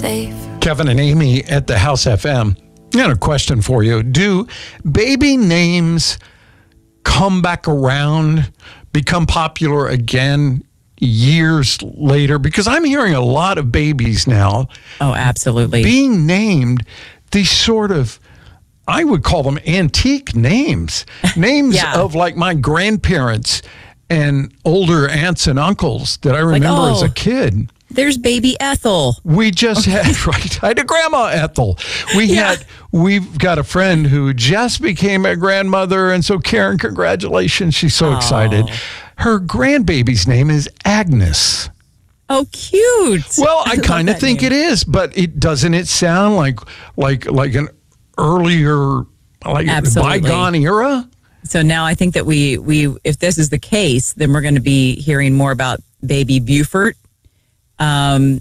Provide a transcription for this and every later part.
safe. Kevin and Amy at the House FM. I got a question for you. Do baby names come back around, become popular again years later? Because I'm hearing a lot of babies now. Oh, absolutely. Being named these sort of, I would call them antique names. Names of like my grandparents and older aunts and uncles that I remember as a kid. There's baby Ethel. We just had, I had a grandma Ethel. We've got a friend who just became a grandmother. And so Karen, congratulations. She's so excited. Her grandbaby's name is Agnes. Oh, cute. Well, I kind of think it is, but doesn't it sound like an earlier, bygone era? So now I think that we if this is the case, then we're going to be hearing more about baby Buford. And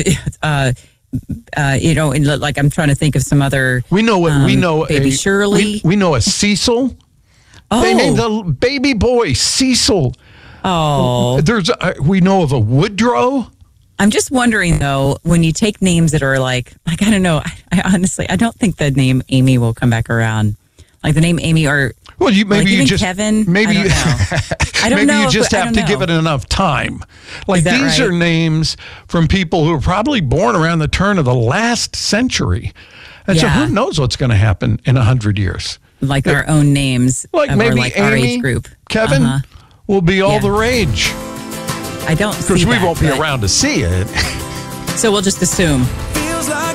I'm trying to think of some other. We know baby Shirley. We know a Cecil. Oh. They named the baby boy Cecil. Oh, we know of a Woodrow. I'm just wondering though, when you take names that are like I don't know. I honestly, I don't think the name Amy will come back around. Like the name Amy or Kevin. Maybe I don't know. You just have to give it enough time. Like these are names from people who were probably born around the turn of the last century, and so who knows what's going to happen in 100 years? Like our own names, like maybe Amy, our age group, Kevin will be all the rage. I don't see because we won't be around to see it. So we'll just assume. Feels like